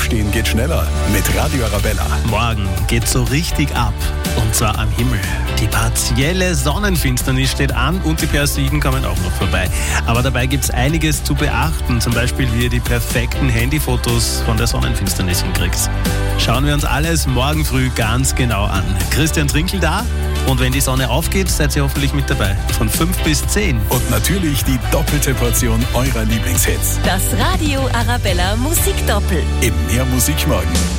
Aufstehen geht schneller mit Radio Arabella. Morgen geht's so richtig ab. Und zwar am Himmel. Die partielle Sonnenfinsternis steht an und die Persiden kommen auch noch vorbei. Aber dabei gibt's einiges zu beachten. Zum Beispiel, wie ihr die perfekten Handyfotos von der Sonnenfinsternis hinkriegt. Schauen wir uns alles morgen früh ganz genau an. Christian Trinkel da. Und wenn die Sonne aufgeht, seid ihr hoffentlich mit dabei. Von 5 bis 10. Und natürlich die doppelte Portion eurer Lieblingshits. Das Radio Arabella Musikdoppel. Im Mehr Musik morgen.